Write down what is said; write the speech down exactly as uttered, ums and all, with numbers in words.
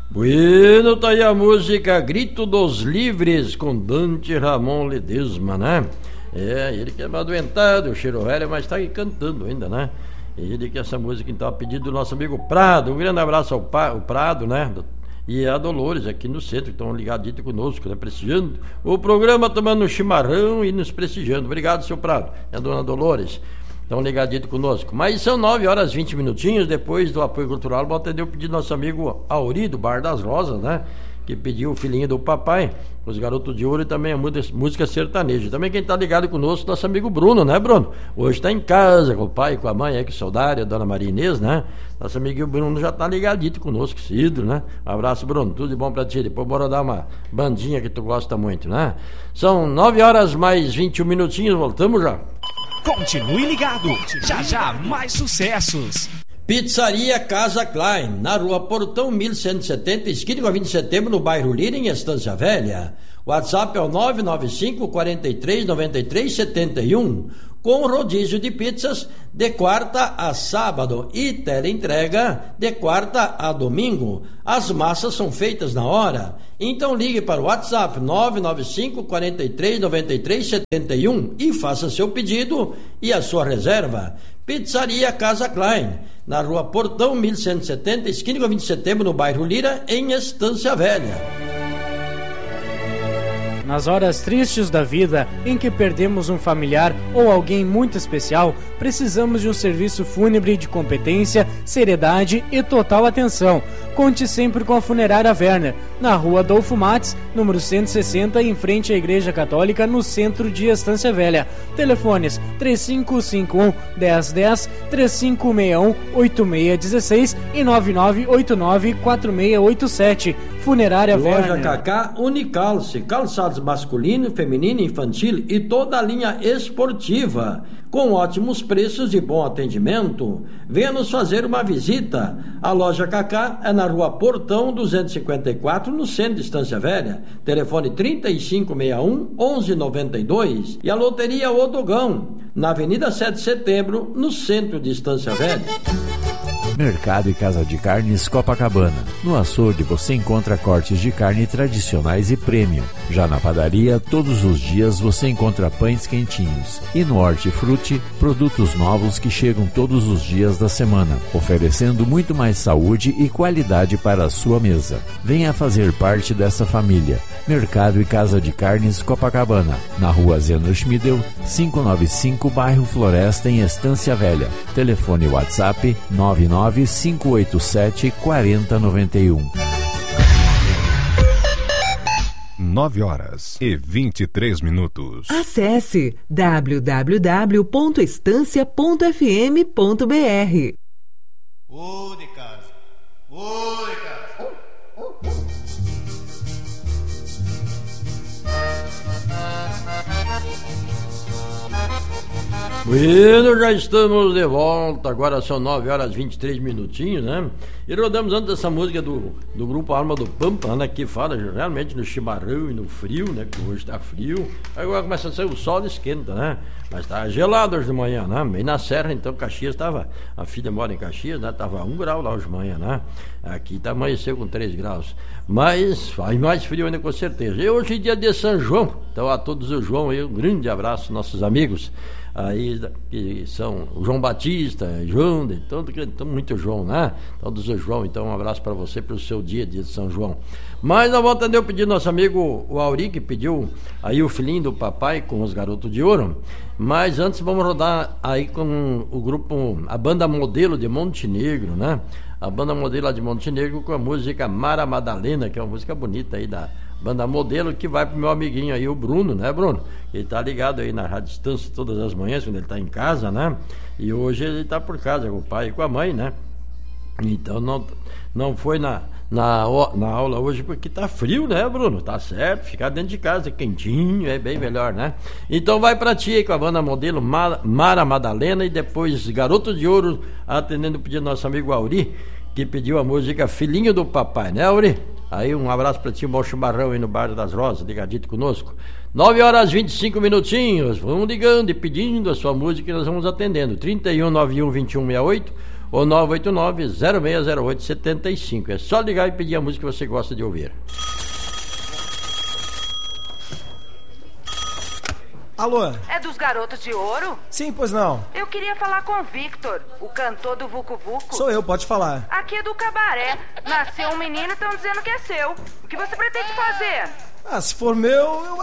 Bueno, tá aí a música Grito dos Livres com Dante Ramon Ledesma, né? É, ele que é adoentado, o cheiro velho, mas tá aí cantando ainda, né? Ele que essa música então a pedido do nosso amigo Prado. Um grande abraço ao, pa, ao Prado, né? E a Dolores aqui no centro, que estão ligadinhos conosco, né? Prestigiando o programa, tomando chimarrão e nos prestigiando. Obrigado, seu Prado. E a dona Dolores estão ligadinhos conosco. Mas são nove horas e vinte minutinhos. Depois do apoio cultural, vou atender o pedido do nosso amigo Auri, do Bar das Rosas, né? Que pediu o filhinho do papai, os garotos de ouro e também a música sertaneja. Também quem está ligado conosco, nosso amigo Bruno, né, Bruno? Hoje está em casa com o pai e com a mãe, aí que saudade, a dona Maria Inês, né? Nosso amigo Bruno já está ligadito conosco, Cidro, né? Um abraço, Bruno, tudo de bom pra ti. Depois bora dar uma bandinha que tu gosta muito, né? São nove horas mais vinte e um minutinhos, voltamos já. Continue ligado, já já mais sucessos. Pizzaria Casa Klein, na rua Portão mil cento e setenta, esquina com a vinte de setembro, no bairro Lira, em Estância Velha. WhatsApp é o nove nove cinco, quatro três, nove três sete um, com rodízio de pizzas de quarta a sábado e teleentrega de quarta a domingo. As massas são feitas na hora. Então ligue para o WhatsApp nove nove cinco, quatro três, nove três sete um e faça seu pedido e a sua reserva. Pizzaria Casa Klein, na rua Portão mil cento e setenta, esquina com a vinte de setembro, no bairro Lira, em Estância Velha. Nas horas tristes da vida, em que perdemos um familiar ou alguém muito especial, precisamos de um serviço fúnebre de competência, seriedade e total atenção. Conte sempre com a Funerária Werner, na rua Adolfo Mates, número cento e sessenta, em frente à Igreja Católica, no centro de Estância Velha. Telefones três cinco cinco um, um zero um zero, três cinco seis um, oito seis um seis e nove nove oito nove, quatro seis oito sete. Funerária Loja Werner. Cacá Unicalce, calçados masculino, feminino, infantil e toda a linha esportiva, com ótimos preços e bom atendimento. Venha nos fazer uma visita. A Loja Cacá é na rua Portão duzentos e cinquenta e quatro, no centro de Estância Velha. Telefone trinta e cinco sessenta e um, onze noventa e dois. E a Loteria Odogão, na Avenida sete de Setembro, no centro de Estância Velha. Mercado e Casa de Carnes Copacabana. No açougue você encontra cortes de carne tradicionais e premium. Já na padaria, todos os dias você encontra pães quentinhos. E no Hortifruti, produtos novos que chegam todos os dias da semana, oferecendo muito mais saúde e qualidade para a sua mesa. Venha fazer parte dessa família. Mercado e Casa de Carnes Copacabana, na rua Zeno Schmidel, quinhentos e noventa e cinco, bairro Floresta, em Estância Velha. Telefone WhatsApp nove nove cinco oito sete, quatro zero nove um. nove horas e vinte e três minutos. Acesse w w w ponto estância ponto f m ponto b r. Ô de casa, ô de casa. Bueno, já estamos de volta, agora são nove horas e vinte e três minutinhos, né? E rodamos antes dessa música do, do grupo Alma do Pampa, né? Que fala realmente no chimarrão e no frio, né? Que hoje tá frio, agora começa a sair o sol e esquenta, né? Mas tá gelado hoje de manhã, né? E na Serra, então, Caxias tava, a filha mora em Caxias, né? Tava um grau lá hoje de manhã, né? Aqui tá amanheceu com três graus, mas faz mais frio ainda com certeza. E hoje é dia de São João, então a todos os João aí, um grande abraço, nossos amigos aí que são o João Batista, João, de todo, então, muito João, né? Todos os João, então um abraço para você pelo seu dia, dia de São João. Mas na volta eu pedi nosso amigo o Auri, que pediu aí o filhinho do papai com os garotos de ouro. Mas antes vamos rodar aí com o grupo, a banda Modelo de Montenegro, né? A banda Modelo de Montenegro com a música Mara Madalena, que é uma música bonita aí da Banda Modelo, que vai pro meu amiguinho aí, o Bruno, né, Bruno? Ele tá ligado aí na Rádio Distância todas as manhãs, quando ele tá em casa, né? E hoje ele tá por casa com o pai e com a mãe, né? Então não, não foi na, na, na aula hoje porque tá frio, né, Bruno? Tá certo, ficar dentro de casa quentinho é bem melhor, né? Então vai pra ti aí com a banda Modelo Mara Madalena e depois Garoto de Ouro, atendendo o pedido do nosso amigo Auri, que pediu a música Filhinho do Papai, né, Auri? Aí um abraço pra ti, um bom chimarrão aí no Bar das Rosas, ligadito conosco. nove horas e vinte e cinco minutinhos, vamos ligando e pedindo a sua música e nós vamos atendendo. trinta e um, noventa e um, vinte e um, sessenta e oito ou nove oito nove, zero seis zero oito, sete cinco. É só ligar e pedir a música que você gosta de ouvir. Alô? É dos Garotos de Ouro? Sim, pois não. Eu queria falar com o Victor, o cantor do Vucu Vucu. Sou eu, pode falar. Aqui é do Cabaré. Nasceu um menino e estão dizendo que é seu. O que você pretende fazer? Ah, se for meu, eu